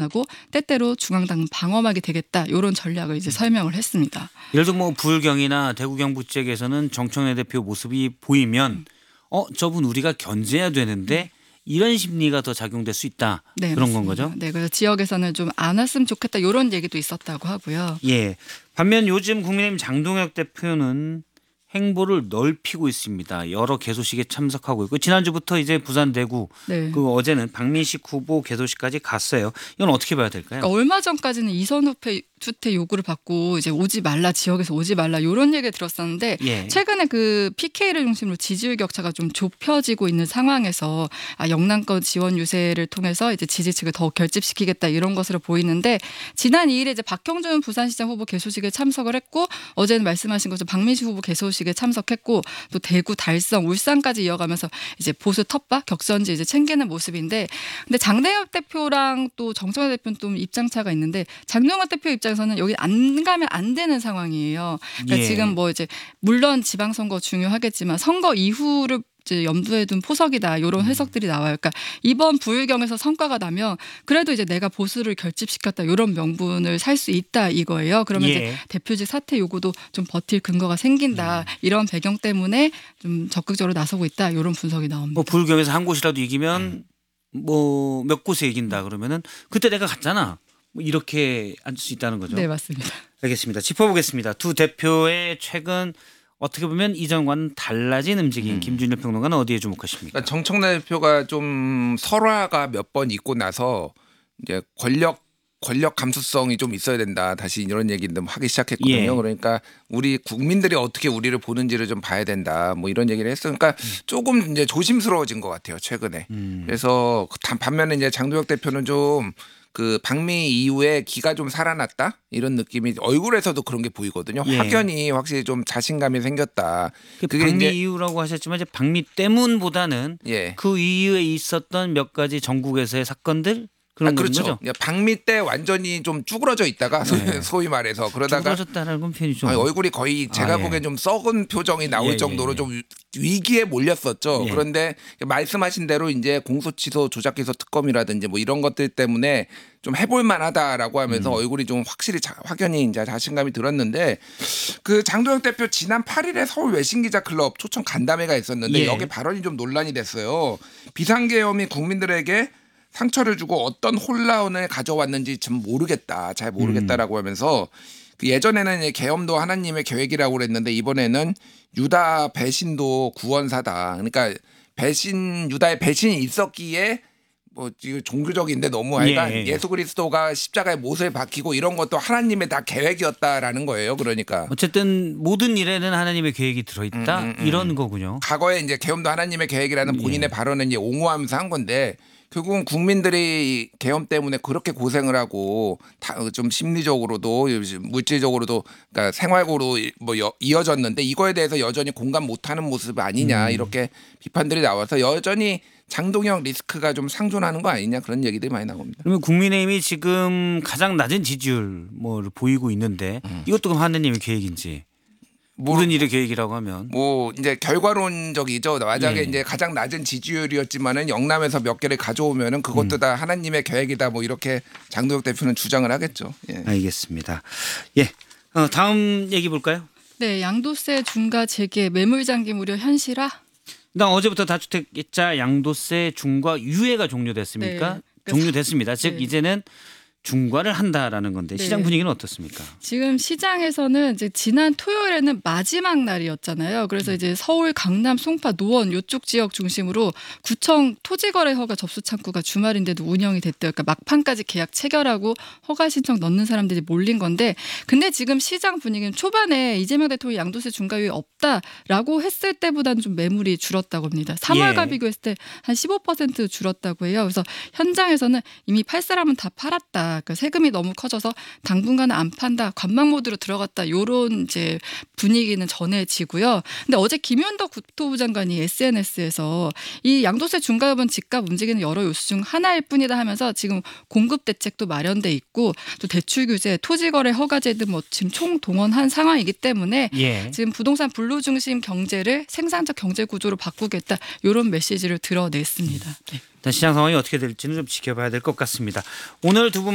지원하고 때때로 중앙당은 방어막이 되겠다. 이런 전략을 이제 설명을 했습니다. 예를 들어 뭐 부울경이나 대구 경북 지역에서는 정청래 대표 모습이 보이면 저분 우리가 견제해야 되는데 이런 심리가 더 작용될 수 있다. 네, 그런 맞습니다. 건 거죠? 네, 그래서 지역에서는 좀 안 왔으면 좋겠다 이런 얘기도 있었다고 하고요. 예. 반면 요즘 국민의힘 장동혁 대표는 행보를 넓히고 있습니다. 여러 개소식에 참석하고 있고 지난주부터 이제 부산 대구 네. 그리고 어제는 박민식 후보 개소식까지 갔어요. 이건 어떻게 봐야 될까요? 그러니까 얼마 전까지는 이선 후퇴 요구를 받고 이제 오지 말라 지역에서 오지 말라 이런 얘기를 들었었는데 예. 최근에 그 PK를 중심으로 지지율 격차가 좀 좁혀지고 있는 상황에서 영남권 지원 유세를 통해서 이제 지지층을 더 결집시키겠다 이런 것으로 보이는데 지난 2일에 이제 박형준 부산시장 후보 개소식에 참석을 했고 어제는 말씀하신 것처럼 박민식 후보 개소식에 참석했고 또 대구, 달성, 울산까지 이어가면서 이제 보수 텃밭 격선지 이제 챙기는 모습인데 근데 장동혁 대표랑 또 정청래 대표는 좀 입장차가 있는데 장동혁 대표 입장에서는 여기 안 가면 안 되는 상황이에요. 그러니까 예. 지금 뭐 이제 물론 지방선거 중요하겠지만 선거 이후를 이제 염두에 둔 포석이다 이런 해석들이 나와요. 그러니까 이번 부울경에서 성과가 나면 그래도 이제 내가 보수를 결집시켰다 이런 명분을 살 수 있다 이거예요. 그러면 예. 이제 대표직 사퇴 요구도 좀 버틸 근거가 생긴다 이런 배경 때문에 좀 적극적으로 나서고 있다 이런 분석이 나옵니다. 뭐 부울경에서 한 곳이라도 이기면 뭐 몇 곳에 이긴다 그러면은 그때 내가 갔잖아. 뭐 이렇게 앉을 수 있다는 거죠. 네, 맞습니다. 알겠습니다. 짚어보겠습니다. 두 대표의 최근 어떻게 보면 이전과는 달라진 움직임 김준일 평론가는 어디에 주목하십니까? 그러니까 정청래 대표가 좀 설화가 몇 번 있고 나서 이제 권력 감수성이 좀 있어야 된다. 다시 이런 얘기를 하기 시작했거든요. 예. 그러니까 우리 국민들이 어떻게 우리를 보는지를 좀 봐야 된다. 뭐 이런 얘기를 했어요. 그러니까 조금 이제 조심스러워진 것 같아요. 최근에. 그래서 반면에 이제 장동혁 대표는 좀 그 방미 이후에 기가 좀 살아났다 이런 느낌이 얼굴에서도 그런 게 보이거든요. 예. 확연히 확실히 좀 자신감이 생겼다. 그게 방미 이후라고 하셨지만 이제 방미 때문보다는 예. 그 이후에 있었던 몇 가지 전국에서의 사건들 그런 그렇죠. 거죠. 방미 때 완전히 좀 쭈그러져 있다가 소위 말해서 그러다가 쭈그러졌다는 건 표현이 좀 얼굴이 거의 제가 보기엔 좀 썩은 표정이 나올 정도로 좀 위기에 몰렸었죠. 예. 그런데 말씀하신 대로 이제 공소취소 조작기소 특검이라든지 뭐 이런 것들 때문에 좀 해볼 만하다라고 하면서 얼굴이 좀 확실히 확연히 이제 자신감이 들었는데 그 장동혁 대표 지난 8일에 서울 외신기자 클럽 초청 간담회가 있었는데 예. 여기 발언이 좀 논란이 됐어요. 비상계엄이 국민들에게 상처를 주고 어떤 혼란을 가져왔는지 좀 모르겠다. 잘 모르겠다라고 하면서 그 예전에는 계엄도 하나님의 계획이라고 그랬는데 이번에는 유다 배신도 구원사다. 그러니까 유다의 배신이 있었기에 뭐 지금 종교적인데 너무 하여간 예수 그리스도가 십자가에 못을 박히고 이런 것도 하나님의 다 계획이었다라는 거예요. 그러니까 어쨌든 모든 일에는 하나님의 계획이 들어있다 이런 거군요. 과거에 이제 계엄도 하나님의 계획이라는 본인의 발언을 이제 옹호하면서 한 건데 결국은 국민들이 계엄 때문에 그렇게 고생을 하고 좀 심리적으로도 물질적으로도 그러니까 생활고로 뭐 이어졌는데 이거에 대해서 여전히 공감 못하는 모습 아니냐 이렇게 비판들이 나와서 여전히 장동혁 리스크가 좀 상존하는 거 아니냐 그런 얘기들이 많이 나옵니다. 그러면 국민의힘이 지금 가장 낮은 지지율 뭐를 보이고 있는데 이것도 그럼 하느님의 계획인지 모든 일의 계획이라고 하면 뭐 이제 결과론적이죠. 만약에 예. 이제 가장 낮은 지지율이었지만은 영남에서 몇 개를 가져오면은 그것도 다 하나님의 계획이다. 뭐 이렇게 장동혁 대표는 주장을 하겠죠. 예. 알겠습니다. 예, 다음 얘기 볼까요? 네, 양도세 중과 재개 매물 잠김 우려 현실화. 일단 어제부터 다주택자 양도세 중과 유예가 종료됐습니까? 네. 종료됐습니다. 즉 네. 이제는 중과를 한다라는 건데 네. 시장 분위기는 어떻습니까? 지금 시장에서는 이제 지난 토요일에는 마지막 날이었잖아요. 그래서 이제 서울, 강남, 송파, 노원 이쪽 지역 중심으로 구청 토지거래 허가 접수 창구가 주말인데도 운영이 됐대요. 그러니까 막판까지 계약 체결하고 허가 신청 넣는 사람들이 몰린 건데, 근데 지금 시장 분위기는 초반에 이재명 대통령이 양도세 중과유예 없다라고 했을 때보다는 좀 매물이 줄었다고 합니다. 3월과 비교했을 때 한 15% 줄었다고 해요. 그래서 현장에서는 이미 팔 사람은 다 팔았다. 그러니까 세금이 너무 커져서 당분간은 안 판다, 관망 모드로 들어갔다, 이런 이제 분위기는 전해지고요. 근데 어제 김현덕 국토부 장관이 SNS에서 이 양도세 중과요번 집값 움직이는 여러 요소 중 하나일 뿐이다 하면서 지금 공급 대책도 마련돼 있고 또 대출 규제, 토지거래 허가제 등 뭐 지금 총동원한 상황이기 때문에 지금 부동산 분로 중심 경제를 생산적 경제 구조로 바꾸겠다, 이런 메시지를 드러냈습니다. 네. 시장 상황이 어떻게 될지는 좀 지켜봐야 될 것 같습니다. 오늘 두 분